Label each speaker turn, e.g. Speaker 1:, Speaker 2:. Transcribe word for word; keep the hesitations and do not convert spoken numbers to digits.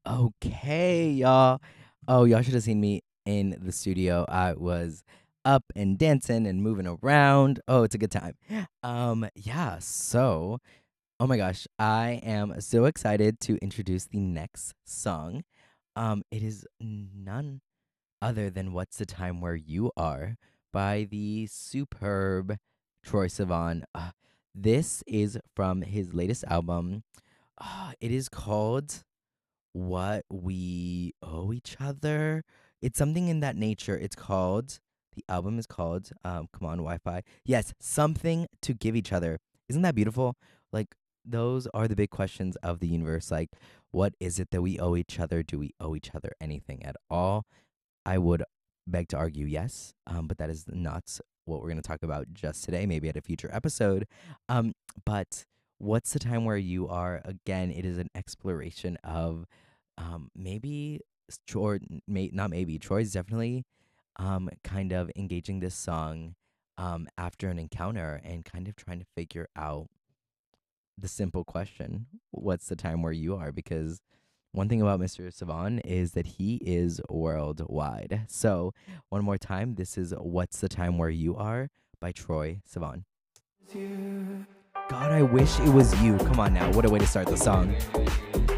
Speaker 1: Okay, y'all. Oh, y'all should have seen me in the studio. I was up and dancing and moving around. Oh, it's a good time. Um, yeah, so, oh my gosh, I am so excited to introduce the next song. Um, it is none other than What's the Time Where You Are by the superb Troy Sivan. Uh, this is from his latest album. Uh, it is called What We Owe Each Other. It's something in that nature. It's called, the album is called, um, come on, Wi Fi. Yes, Something to Give Each Other. Isn't that beautiful? Like, those are the big questions of the universe. Like, what is it that we owe each other? Do we owe each other anything at all? I would beg to argue yes, um, but that is not what we're going to talk about just today, maybe at a future episode. Um, but what's the time where you are? Again, it is an exploration of um, maybe s- Troy, may, not maybe, Troy's definitely um, kind of engaging this song um, after an encounter and kind of trying to figure out the simple question, what's the time where you are? Because one thing about mister Savan is that he is worldwide. So, one more time, this is What's the Time Where You Are by Troy Sivan. God, I wish it was you. Come on now. What a way to start the song.